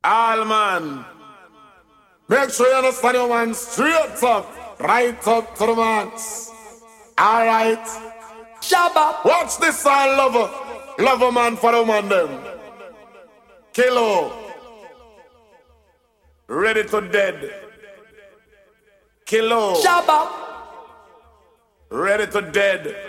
All man. Make sure you understand your man straight up. Right up to the max. Alright. Shabba. Watch this song, lover. Lover man for the woman them. Kilo. Ready to dead. Kilo. Shabba. Ready to dead.